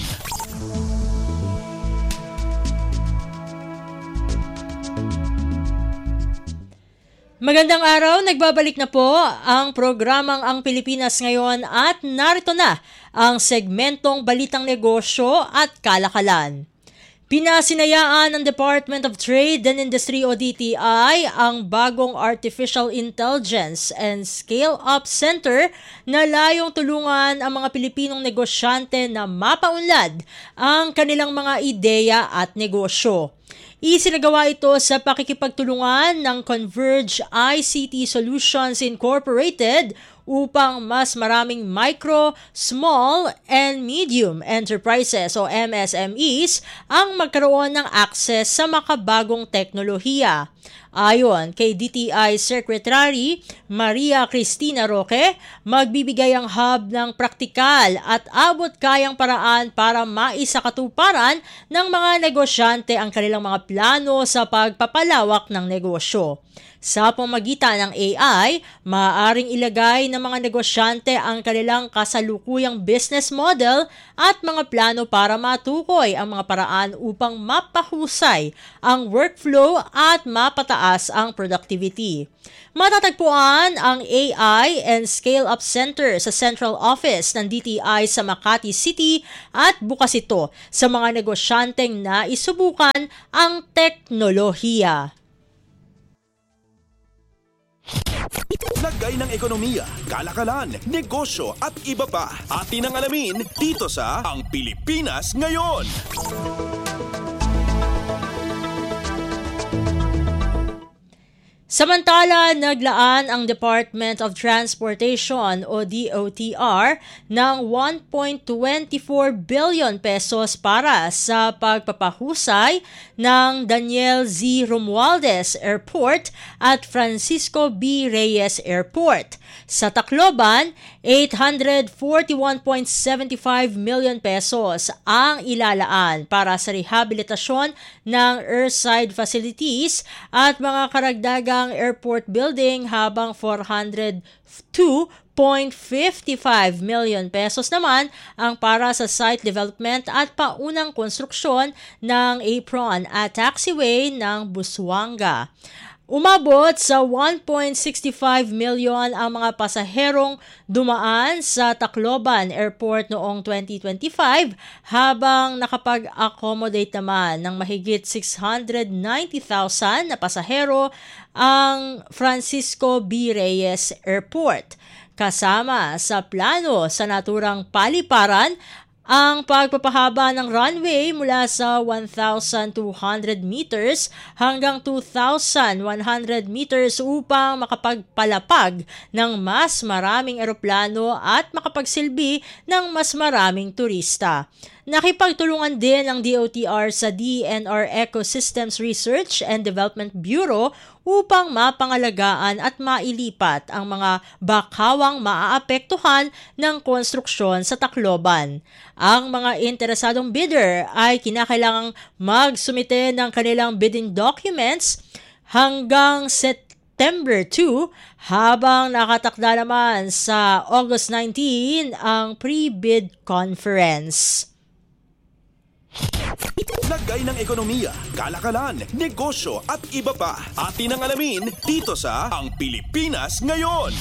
Magandang araw, nagbabalik na po ang programang Ang Pilipinas Ngayon at narito na ang segmentong Balitang Negosyo at Kalakalan. Pinasinayaan ng Department of Trade and Industry o DTI ang bagong Artificial Intelligence and Scale-Up Center na layong tulungan ang mga Pilipinong negosyante na mapaunlad ang kanilang mga ideya at negosyo. Isinagawa ito sa pakikipagtulungan ng Converge ICT Solutions Incorporated upang mas maraming micro, small, and medium enterprises o MSMEs ang magkaroon ng access sa makabagong teknolohiya. Ayon kay DTI Secretary Maria Cristina Roque, magbibigay ang hub ng praktikal at abot-kayang paraan para maisakatuparan ng mga negosyante ang kanilang mga plano sa pagpapalawak ng negosyo. Sa pamamagitan ng AI, maaaring ilagay ng mga negosyante ang kanilang kasalukuyang business model at mga plano para matukoy ang mga paraan upang mapahusay ang workflow at mapataas ang productivity. Matatagpuan ang AI and Scale-Up Center sa Central Office ng DTI sa Makati City at bukas ito sa mga negosyanteng naisubukan ang teknolohiya. Lagay ng ekonomiya, kalakalan, negosyo at iba pa. Atin ang alamin dito sa Ang Pilipinas Ngayon. Samantala, naglaan ang Department of Transportation o DOTR ng 1.24 billion pesos para sa pagpapahusay ng Daniel Z. Romualdez Airport at Francisco B. Reyes Airport. Sa Tacloban, 841.75 million pesos ang ilalaan para sa rehabilitasyon ng airside facilities at mga karagdagang airport building, habang 402.55 million pesos naman ang para sa site development at paunang konstruksyon ng apron at taxiway ng Busuanga. Umabot sa 1.65 million ang mga pasaherong dumaan sa Tacloban Airport noong 2025, habang nakapag-accommodate naman ng mahigit 690,000 na pasahero ang Francisco B. Reyes Airport. Kasama sa plano sa naturang paliparan ang pagpapahaba ng runway mula sa 1,200 meters hanggang 2,100 meters upang makapagpalapag ng mas maraming eroplano at makapagsilbi ng mas maraming turista. Nakipagtulungan din ang DOTR sa DNR Ecosystems Research and Development Bureau upang mapangalagaan at mailipat ang mga bakawang maaapektuhan ng konstruksyon sa Tacloban. Ang mga interesadong bidder ay kinakailangang magsumite ng kanilang bidding documents hanggang September 2, habang nakatakda naman sa August 19 ang pre-bid conference. Lagay ng ekonomiya, kalakalan, negosyo at iba pa. Atin ang alamin dito sa Ang Pilipinas Ngayon.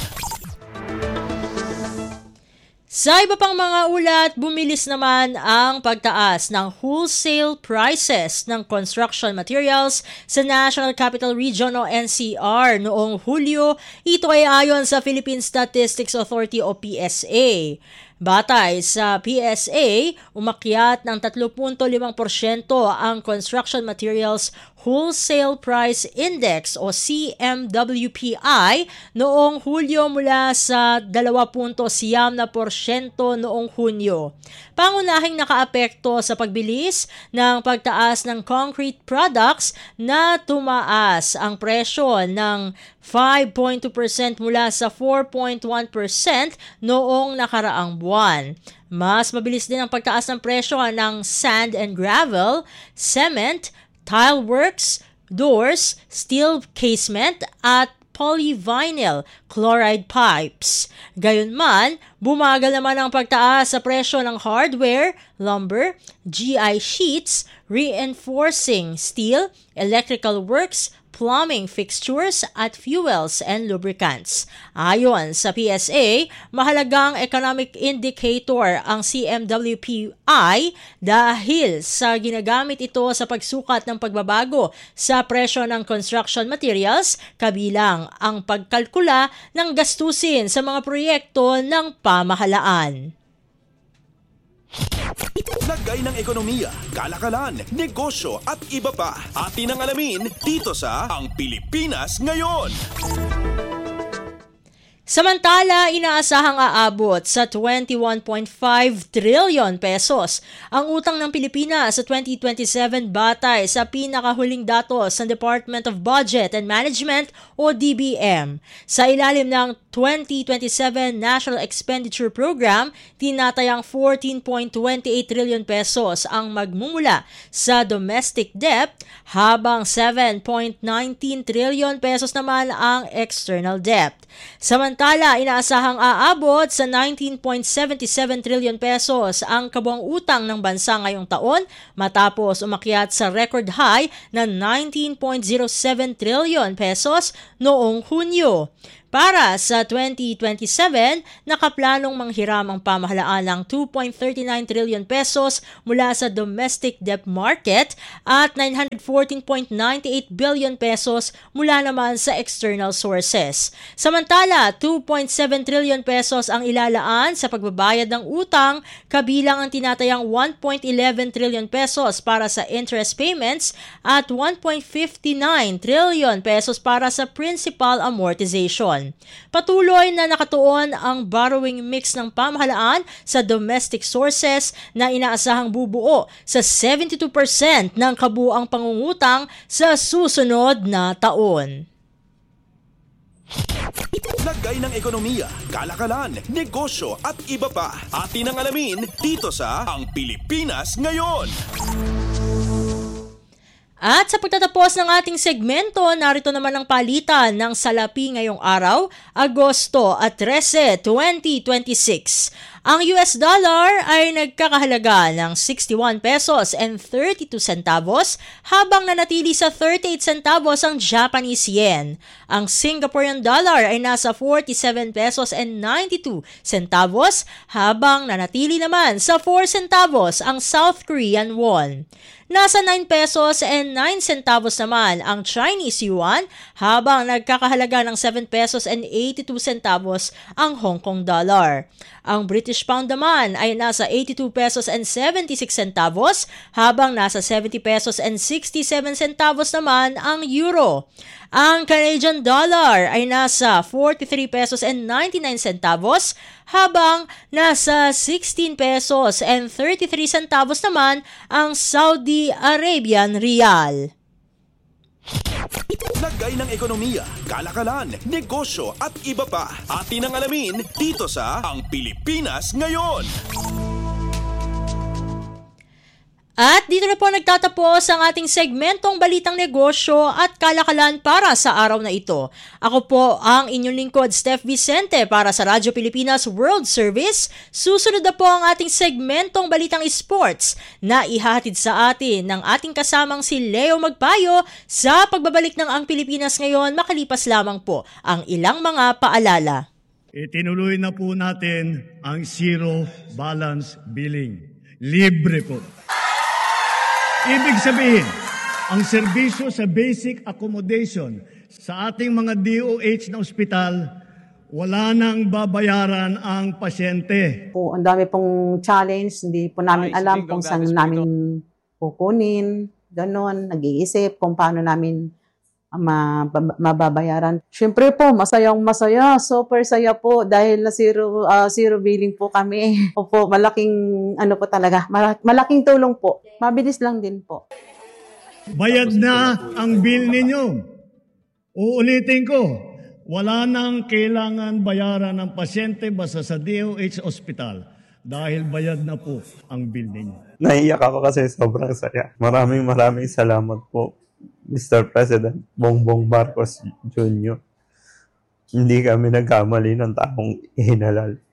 Sa iba pang mga ulat, bumilis naman ang pagtaas ng wholesale prices ng construction materials sa National Capital Region o NCR noong Hulyo. Ito ay ayon sa Philippine Statistics Authority o PSA. Batay sa PSA, umakyat ng 3.5% ang Construction Materials Wholesale Price Index o CMWPI noong Hulyo mula sa 2.9% noong Hunyo. Pangunahing nakaapekto sa pagbilis ng pagtaas ng concrete products na tumaas ang presyo ng 5.2% mula sa 4.1% noong nakaraang buwan. Mas mabilis din ang pagtaas ng presyo ng sand and gravel, cement, tile works, doors, steel casement at polyvinyl chloride pipes. Gayunman, bumagal naman ang pagtaas sa presyo ng hardware, lumber, GI sheets, reinforcing steel, electrical works, plumbing fixtures at fuels and lubricants. Ayon sa PSA, mahalagang economic indicator ang CMWPI dahil sa ginagamit ito sa pagsukat ng pagbabago sa presyo ng construction materials, kabilang ang pagkalkula ng gastusin sa mga proyekto ng pamahalaan. Lagay ng ekonomiya, kalakalan, negosyo at iba pa. Atin ang alamin dito sa Ang Pilipinas Ngayon. Samantala, inaasahang aabot sa 21.5 trillion pesos ang utang ng Pilipinas sa 2027 batay sa pinakahuling datos ng Department of Budget and Management o DBM. Sa ilalim ng 2027 National Expenditure Program, tinatayang 14.28 trillion pesos ang magmumula sa domestic debt habang 7.19 trillion pesos naman ang external debt. Samantala, inaasahang aabot sa 19.77 trillion pesos ang kabuang utang ng bansa ngayong taon matapos umakyat sa record high na 19.07 trillion pesos noong Hunyo. Para sa 2027, nakaplanong manghiram ang pamahalaan ng 2.39 trillion pesos mula sa domestic debt market at 914.98 billion pesos mula naman sa external sources. Samantala, 2.7 trillion pesos ang ilalaan sa pagbabayad ng utang, kabilang ang tinatayang 1.11 trillion pesos para sa interest payments at 1.59 trillion pesos para sa principal amortization. Patuloy na nakatuon ang borrowing mix ng pamahalaan sa domestic sources na inaasahang bubuo sa 72% ng kabuuang pangungutang sa susunod na taon. Lagay ng ekonomiya, kalakalan, negosyo at iba pa. Atin ang alamin dito sa Ang Pilipinas Ngayon. At sa pagtatapos ng ating segmento, narito naman ang palitan ng salapi ngayong araw, Agosto 13, 2026. Ang US dollar ay nagkakahalaga ng 61 pesos and 32 centavos habang nanatili sa 38 centavos ang Japanese yen. Ang Singaporean dollar ay nasa 47 pesos and 92 centavos habang nanatili naman sa 4 centavos ang South Korean won. Nasa 9 pesos and 9 centavos naman ang Chinese yuan habang nagkakahalaga ng 7 pesos and 82 centavos ang Hong Kong dollar. Ang British pound naman ay nasa 82 pesos and 76 centavos habang nasa 70 pesos and 67 centavos naman ang euro. Ang Canadian dollar ay nasa 43 pesos and 99 centavos habang nasa 16 pesos and 33 centavos naman ang Saudi Arabian rial. Lagay ng ekonomiya, kalakalan, negosyo at iba pa. Atin ang alamin dito sa Ang Pilipinas Ngayon. At dito na po nagtatapos ang ating segmentong Balitang Negosyo at Kalakalan para sa araw na ito. Ako po ang inyong lingkod, Steph Vicente, para sa Radyo Pilipinas World Service. Susunod na po ang ating segmentong Balitang Sports na ihahatid sa atin ng ating kasamang si Leo Magpayo sa pagbabalik ng Ang Pilipinas Ngayon, makalipas lamang po ang ilang mga paalala. Itinuloy na po natin ang zero balance billing. Libre po. Ibig sabihin, ang serbisyo sa basic accommodation sa ating mga DOH na ospital, wala nang babayaran ang pasyente. Po, ang dami pong challenge, hindi po namin alam kung saan namin kukunin, ganon, nag-iisip kung paano namin mababayaran. Siyempre po, masayang-masaya, super saya po dahil na zero billing po kami. Opo, malaking po talaga, malaking tulong po. Mabilis lang din po. Bayad na ang bill ninyo. Uulitin ko, wala nang kailangan bayaran ng pasyente basta sa DOH Hospital dahil bayad na po ang bill ninyo. Naiyak ako kasi sobrang saya. Maraming salamat po, Mr. President Bongbong Marcos Jr. Hindi kami nagkamali ng taong ihinalal.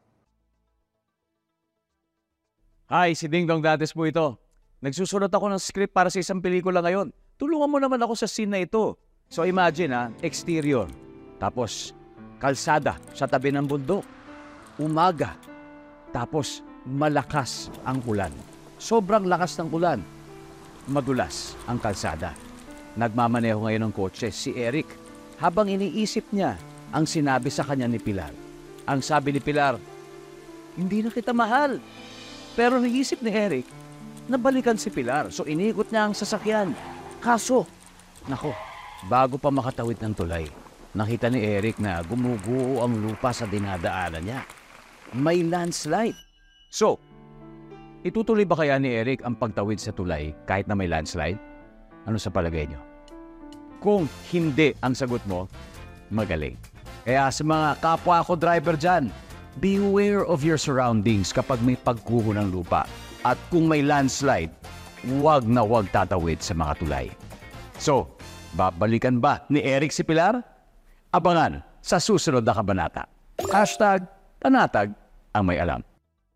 Hi, si Ding Dong Dates po ito. Nagsusulat ako ng script para sa isang pelikula ngayon. Tulungan mo naman ako sa scene na ito. So imagine exterior. Tapos kalsada sa tabi ng bundok. Umaga. Tapos malakas ang ulan. Sobrang lakas ng ulan. Madulas ang kalsada. Nagmamaneho ngayon ng kotse si Eric habang iniisip niya ang sinabi sa kanya ni Pilar. Ang sabi ni Pilar, "Hindi na kita mahal." Pero naisip ni Eric na balikan si Pilar, so iniikot niya ang sasakyan. Kaso, bago pa makatawid ng tulay, nakita ni Eric na gumuguho ang lupa sa dinadaanan niya. May landslide. So, itutuloy ba kaya ni Eric ang pagtawid sa tulay kahit na may landslide? Ano sa palagay niyo? Kung hindi ang sagot mo, magaling. Kaya sa mga kapwa ko driver dyan, beware of your surroundings kapag may pagguho ng lupa. At kung may landslide, huwag na huwag tatawid sa mga tulay. So, babalikan ba ni Eric si Pilar? Abangan sa susunod na kabanata. #Panatag ang may alam.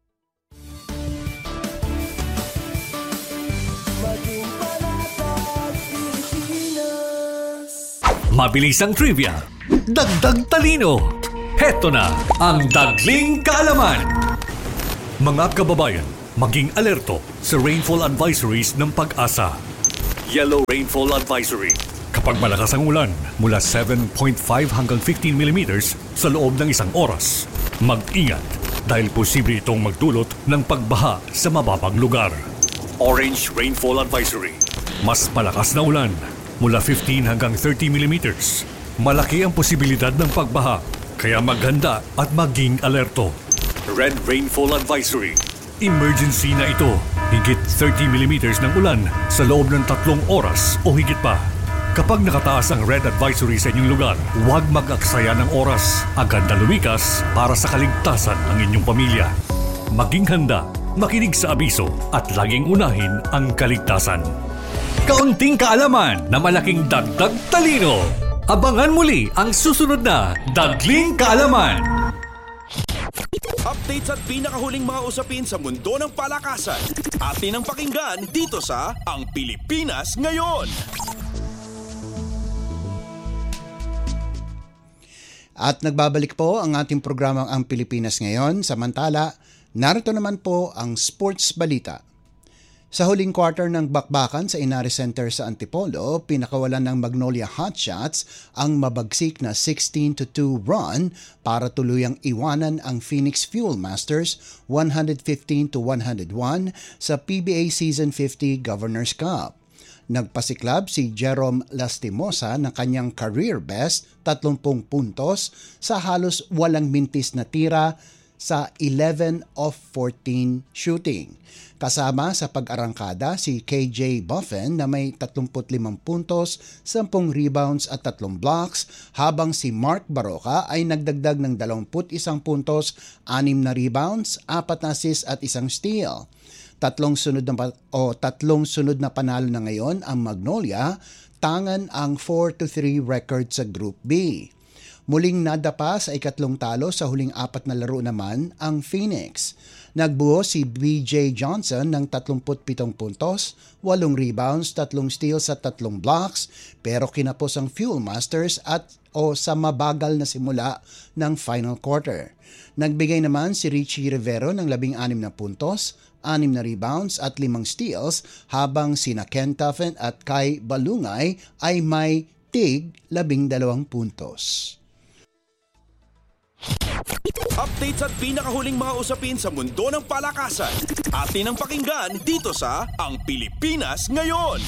Mabilis ang trivia, dagdag talino. Heto na ang Dagling Kaalaman. Mga kababayan, maging alerto sa rainfall advisories ng Pag-asa. Yellow Rainfall Advisory. Kapag malakas ang ulan, mula 7.5 hanggang 15 millimeters sa loob ng isang oras. Mag-ingat dahil posible itong magdulot ng pagbaha sa mababang lugar. Orange Rainfall Advisory. Mas malakas na ulan, mula 15 hanggang 30 millimeters. Malaki ang posibilidad ng pagbaha, kaya maghanda at maging alerto. Red Rainfall Advisory. Emergency na ito. Higit 30 millimeters ng ulan sa loob ng 3 oras o higit pa. Kapag nakataas ang red advisory sa inyong lugar, huwag mag-aksaya ng oras. Agad na lumikas para sa kaligtasan ng inyong pamilya. Maging handa, makinig sa abiso at laging unahin ang kaligtasan. Kaunting kaalaman na malaking dagdag talino. Abangan muli ang susunod na Dagling Kaalaman. Updates at pinakahuling mga usapin sa mundo ng palakasan. Atin ang pakinggan dito sa Ang Pilipinas Ngayon. At nagbabalik po ang ating programang Ang Pilipinas Ngayon. Samantala, narito naman po ang sports balita. Sa huling quarter ng bakbakan sa Inari Center sa Antipolo, pinakawalan ng Magnolia Hotshots ang mabagsik na 16-2 run para tuluyang iwanan ang Phoenix Fuel Masters 115-101 sa PBA Season 50 Governors Cup. Nagpasiklab si Jerome Lastimosa ng kanyang career best 30 puntos sa halos walang mintis na tira sa 11 of 14 shooting. Kasama sa pag-arangkada si KJ Buffen na may 35 puntos, 10 rebounds at 3 blocks, habang si Mark Baroka ay nagdagdag ng 21 puntos, 6 na rebounds, 4 na assists at 1 steal. Tatlong sunod na panalo na ngayon ang Magnolia, tangan ang 4-3 record sa Group B. Muling nadapa sa ikatlong talo sa huling 4 na laro naman ang Phoenix. Nagbuo si BJ Johnson ng 37 puntos, 8 rebounds, 3 steals at 3 blocks, pero kinapos ang Fuel Masters sa mabagal na simula ng final quarter. Nagbigay naman si Richie Rivero ng 16 na puntos, 6 na rebounds at 5 steals, habang sina Ken Tuffen at Kai Balungay ay may tig 12 puntos. Updates at pinakahuling mga usapin sa mundo ng palakasan. Atin ang pakinggan dito sa Ang Pilipinas Ngayon.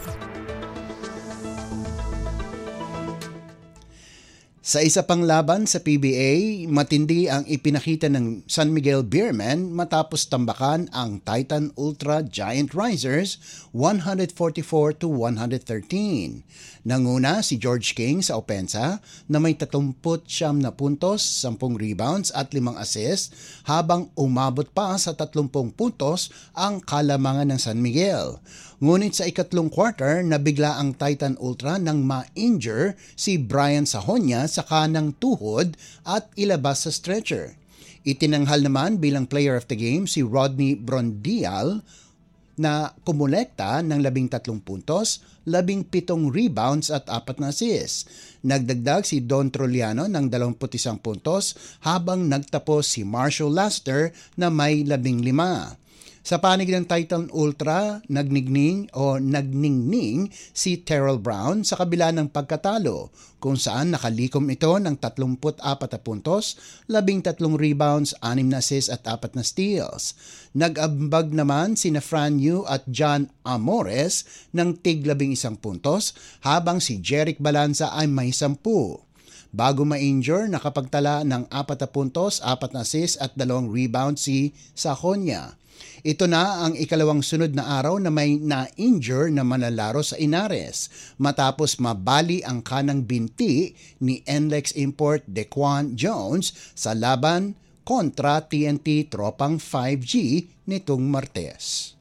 Sa isa pang laban sa PBA, matindi ang ipinakita ng San Miguel Beermen matapos tambakan ang Titan Ultra Giant Risers 144-113. Nanguna si George King sa opensa na may 39 na puntos, 10 rebounds at 5 assists, habang umabot pa sa 30 puntos ang kalamangan ng San Miguel. Ngunit sa ikatlong quarter, nabigla ang Titan Ultra nang ma-injure si Brian Sahonia sa kanang tuhod at ilabas sa stretcher. Itinanghal naman bilang player of the game si Rodney Brondial na kumulekta ng 13 puntos, 17 rebounds at 4 na assists. Nagdagdag si Don Troliano ng 21 puntos habang nagtapos si Marshall Laster na may 15. Sa panig ng Titan Ultra, nagningning si Terrell Brown sa kabila ng pagkatalo, kung saan nakalikom ito ng 34 na puntos, 13 rebounds, 6 na assists at 4 na steals. Nag-ambag naman sina Fran Yu at John Amores ng tig 11 puntos, habang si Jeric Balanza ay may 10. bago ma-injure nakapagtala ng 4 na puntos, 4 na assist at 2 rebound si Sajonia. Ito na ang ikalawang sunod na araw na may na-injure na manlalaro sa Inares matapos mabali ang kanang binti ni NLEX import Dequan Jones sa laban kontra TNT Tropang 5G nitong Martes.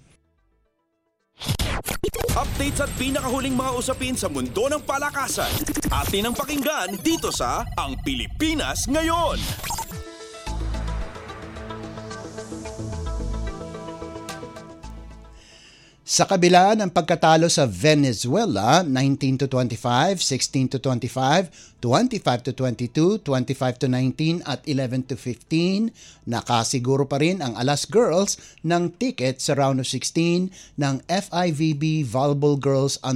Updates at pinakahuling mga usapin sa mundo ng palakasan. Atin ang pakinggan dito sa Ang Pilipinas Ngayon. Sa kabila ng pagkatalo sa Venezuela, 19-25, 16-25, 25-22, 25-19 at 11-15, nakasiguro pa rin ang Alas Girls ng ticket sa round of 16 ng FIVB Volleyball Girls